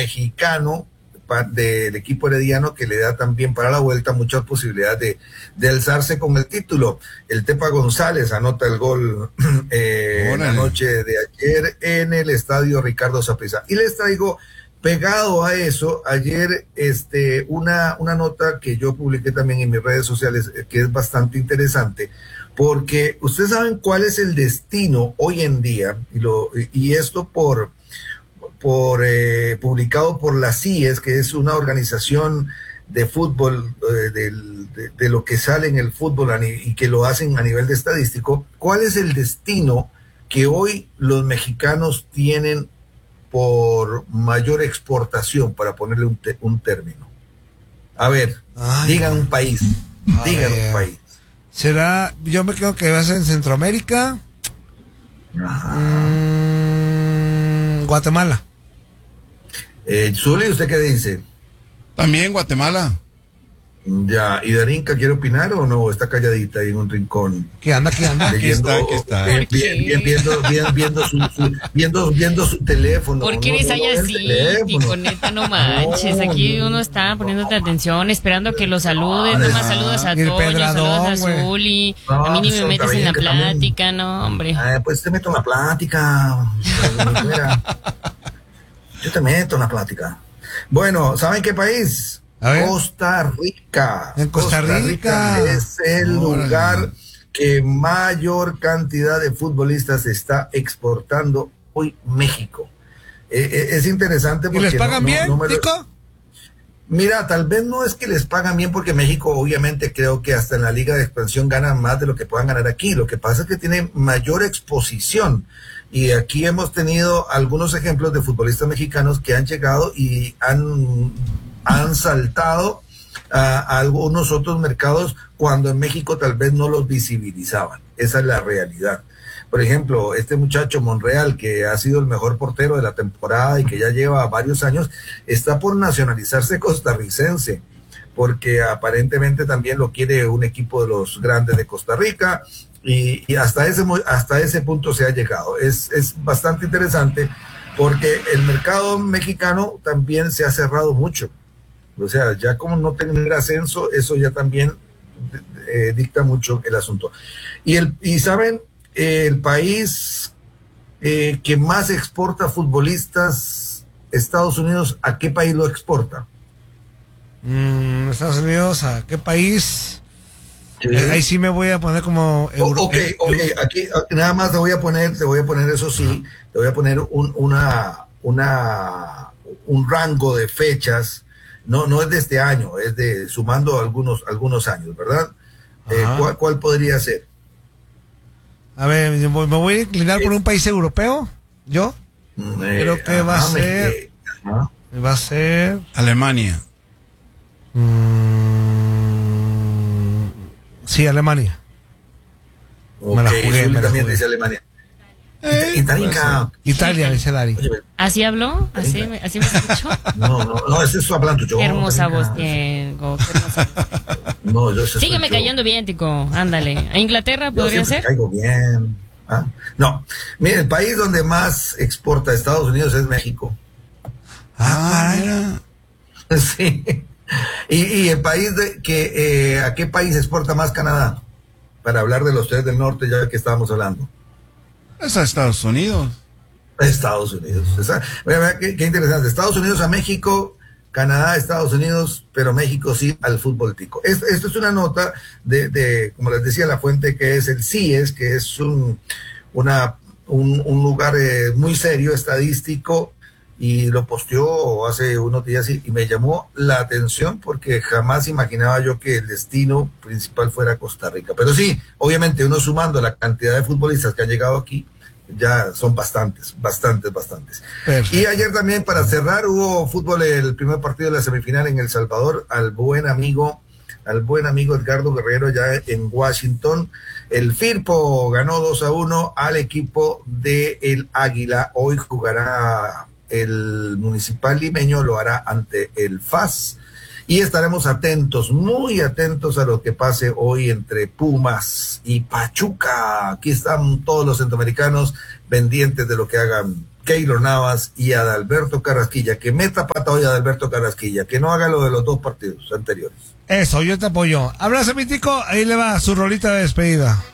mexicano del equipo herediano, que le da también para la vuelta muchas posibilidades de alzarse con el título. El Tepa González anota el gol en la noche de ayer en el estadio Ricardo Saprissa. Y les traigo pegado a eso ayer una nota que yo publiqué también en mis redes sociales, que es bastante interesante, porque ustedes saben cuál es el destino hoy en día, y esto publicado por la CIES, que es una organización de fútbol, de lo que sale en el fútbol y que lo hacen a nivel de estadístico. ¿Cuál es el destino que hoy los mexicanos tienen por mayor exportación, para ponerle un término? A ver, digan un país. Digan un país. ¿Será? Yo me creo que va a ser en Centroamérica. Guatemala. Zuli, ¿usted qué dice? También Guatemala. Ya, ¿y Darinka quiere opinar o no? Está calladita ahí en un rincón. ¿Qué anda? Aquí está. Viendo su teléfono. ¿Por qué eres ahí así, Tico? Neta, no manches. Aquí uno está poniéndote atención, esperando que lo saludes. Nomás saludas a Toño, saludas a Zuli. A mí ni me metes en la plática, no, hombre. Pues te meto en la plática. Yo te meto en la plática. Bueno, ¿saben qué país? Costa Rica. En Costa Rica es el lugar que mayor cantidad de futbolistas está exportando hoy México. Es interesante porque... ¿Y les pagan bien, Tico? Mira, tal vez no es que les pagan bien, porque México obviamente creo que hasta en la Liga de Expansión ganan más de lo que puedan ganar aquí. Lo que pasa es que tiene mayor exposición. Y aquí hemos tenido algunos ejemplos de futbolistas mexicanos que han llegado y han saltado a algunos otros mercados cuando en México tal vez no los visibilizaban. Esa es la realidad. Por ejemplo, este muchacho Monreal, que ha sido el mejor portero de la temporada y que ya lleva varios años, está por nacionalizarse costarricense, porque aparentemente también lo quiere un equipo de los grandes de Costa Rica, y hasta ese punto se ha llegado. Es bastante interesante, porque el mercado mexicano también se ha cerrado mucho. O sea, ya como no tener ascenso, eso ya también dicta mucho el asunto. Y saben, el país que más exporta futbolistas, Estados Unidos, ¿a qué país lo exporta? Estados Unidos, ¿a qué país? Ahí sí me voy a poner como aquí nada más te voy a poner eso sí, te voy a poner un rango de fechas. No es de este año, es de sumando algunos años, ¿verdad? ¿Cuál podría ser? A ver, me voy a inclinar por un país europeo. ¿Yo? Creo que va a ser Alemania. Sí, Alemania. Me la jugué. También dice Alemania. Italia, dice Dari. ¿Así habló? ¿Así me escuchó? No, ese es hablando yo. Qué hermosa voz, Diego. Sígueme cayendo bien, Tico. Ándale. ¿A Inglaterra podría ser? Caigo bien. No. Mire, el país donde más exporta a Estados Unidos es México. Mira. Sí. Y el país ¿a qué país exporta más Canadá? Para hablar de los tres del norte, ya que estábamos hablando. Es a Estados Unidos. Estados Unidos. Qué interesante. Estados Unidos a México, Canadá a Estados Unidos, pero México sí al fútbol tico. Esto es una nota de, como les decía, la fuente, que es el CIES, que es un lugar muy serio, estadístico, y lo posteó hace unos días y me llamó la atención, porque jamás imaginaba yo que el destino principal fuera Costa Rica. Pero sí, obviamente uno sumando la cantidad de futbolistas que han llegado aquí, ya son bastantes. Perfecto. Y ayer también, para cerrar, hubo fútbol, el primer partido de la semifinal en El Salvador, al buen amigo Edgardo Guerrero, ya en Washington. El Firpo ganó 2-1 al equipo de el Águila. Hoy jugará el Municipal Limeño, lo hará ante el FAS, y estaremos muy atentos a lo que pase hoy entre Pumas y Pachuca. Aquí están todos los centroamericanos pendientes de lo que hagan Keylor Navas y Adalberto Carrasquilla, que meta pata hoy a Adalberto Carrasquilla, que no haga lo de los 2 partidos anteriores. Eso, yo te apoyo. Abrazo, mi tico, ahí le va su rolita de despedida.